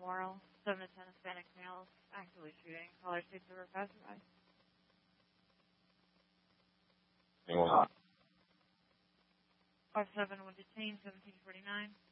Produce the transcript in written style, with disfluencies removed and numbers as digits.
Memorial. 7 to 10 Hispanic males actively shooting. Caller states over passerby. 5-7 was detained, 1749.